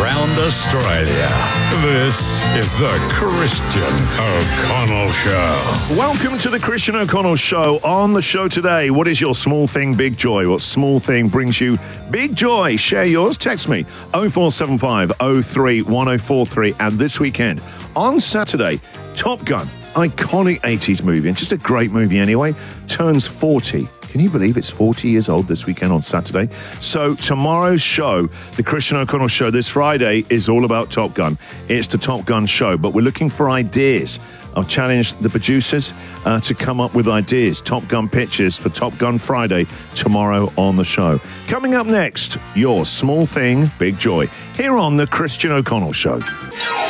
around Australia. This is the Christian O'Connell Show. Welcome to the Christian O'Connell Show. On the show today, what is your small thing, big joy? What small thing brings you big joy? Share yours. Text me 0475 03 1043. And this weekend, on Saturday, Top Gun, iconic 80s movie, and just a great movie anyway, turns 40. Can you believe it's 40 years old this weekend on Saturday? So tomorrow's show, the Christian O'Connell Show, this Friday, is all about Top Gun. It's the Top Gun show, but we're looking for ideas. I've challenged the producers to come up with ideas, Top Gun pictures for Top Gun Friday, tomorrow on the show. Coming up next, your small thing, big joy, here on the Christian O'Connell Show.